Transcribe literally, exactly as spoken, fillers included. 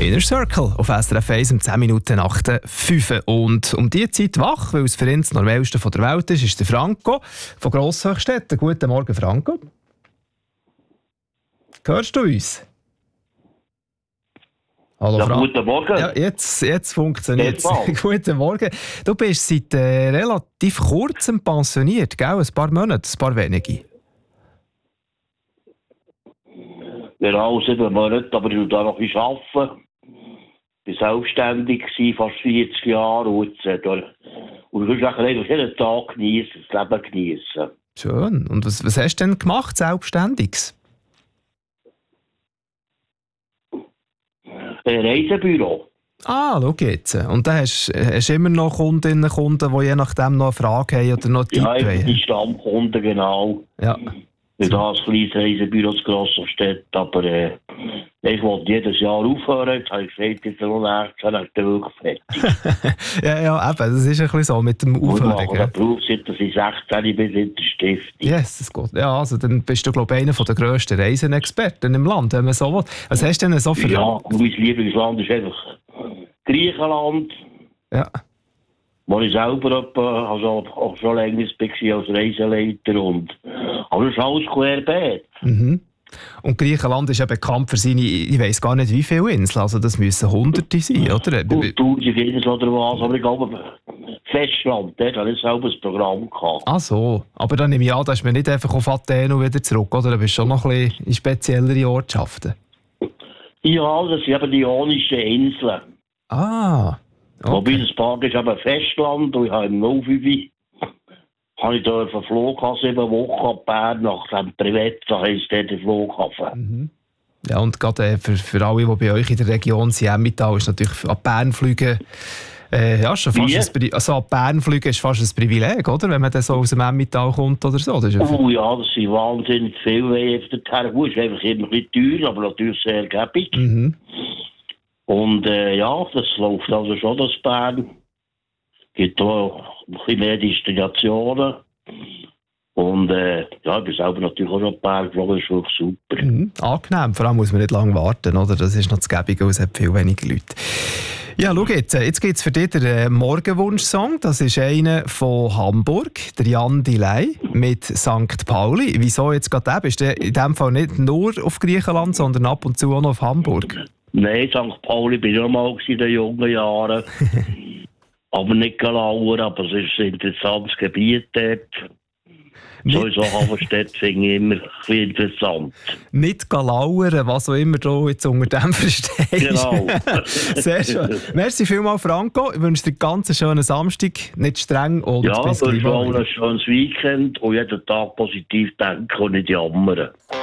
Inner Circle auf S R F eins um zehn Minuten nach der fünf. Und um diese Zeit wach, weil es für ihn das Nordwellste der Welt ist, ist der Franco von Grosshöchstetten. Guten Morgen, Franco. Hörst du uns? Hallo, ja, Franco. guten Morgen. Ja, jetzt, jetzt funktioniert es. Guten Morgen. Du bist seit äh, relativ kurzem pensioniert, gell? Ein paar Monate, ein paar wenige. Genau, sieben Monate, aber ich arbeite noch ein bisschen. Arbeiten. Ich war selbstständig, fast vierzig Jahre. Und, äh, und du kannst einfach jeden Tag genießen, das Leben genießen. Schön. Und was, was hast du denn gemacht, Selbstständiges? Ein Reisebüro. Ah, schau jetzt. Und dann hast du immer noch Kundinnen und Kunden, die je nachdem noch eine Frage haben oder noch Tipp haben? Ja, haben? die Stammkunden, genau. Ja. Ich habe ein kleines Reisebüro zu Grosshöchstetten, aber äh, ich wollte jedes Jahr aufhören. Jetzt habe ich gesagt, jetzt noch nächstes Jahr, dann ist es wirklich fertig. ja, ja, eben, das ist ein bisschen so mit dem Aufhören. Ich mache den Beruf, seit ich sechzehn bin, in der Stiftung. Yes, das geht. Ja, also dann bist du, glaube ich, einer der grössten Reisenexperten im Land, wenn man so will. Was hast du denn so für... Ja, und mein Lieblingsland ist einfach Griechenland. Ja. Wo ich selber etwa, also auch schon länger war als Reiseleiter. Und, aber das ist alles querbeet. Mhm. Und Griechenland ist ja bekannt für seine, ich weiss gar nicht wie viele Inseln, also das müssen Hunderte sein, oder? Gut, tausend Inseln oder was, aber ich glaube, Festland, dort hatte ich selber ein Programm gehabt. Ach so, aber dann nehme ich an, da ist man nicht einfach auf Athen und wieder zurück, oder? Da bist du schon noch ein bisschen in speziellere Ortschaften. Ja, das sind eben die Ionischen Inseln. Ah, okay. Wobei das Park ist eben Festland und ich habe im null fünf habe ich da verflogen, sieben Wochen ab Bern nach dem Privezza, heisst der der Flughafen. Mhm. Ja, und gerade äh, für, für alle, die bei euch in der Region sind, Emmental, ist natürlich ab Bern fliegen, äh, ja, schon fast ein, also ab Bern fliegen ist fast ein Privileg, oder? Wenn man dann so aus dem Emmental kommt oder so. Das ist oh ja, das sind wahnsinnig viele Wege dorthin. Gut, es ist einfach immer ein bisschen teuer, aber natürlich sehr gäbig. Mhm. Und äh, ja, das läuft also schon, das Bern. Es gibt auch ein bisschen mehr Destinationen. Und äh, ja, ich bin selber natürlich auch schon ein paar geflogen, das ist wirklich super. Mhm. Angenehm, vor allem muss man nicht lange warten, oder? Das ist noch das Gäbige, es hat viel weniger Leute. Ja, schau jetzt, jetzt gibt es für dich den Morgenwunsch-Song. Das ist einer von Hamburg, der Jan Delay mit Sankt Pauli. Wieso jetzt gerade der? Bist du in dem Fall nicht nur auf Griechenland, sondern ab und zu auch noch auf Hamburg? Nein, Sankt Pauli bin ich auch mal in den jungen Jahren. Aber nicht Galauer, aber es ist ein interessantes Gebiet dort. Sowieso Hafenstädte finde ich immer ein bisschen interessant. Nicht Galauern, was auch immer du jetzt unter dem verstehst. Genau. Sehr schön. Merci vielmals, Franco. Ich wünsche dir einen ganz schönen Samstag, nicht streng und ja, bis gleich. Ja, gleich. ein schönes Weekend und jeden Tag positiv denken und nicht jammern.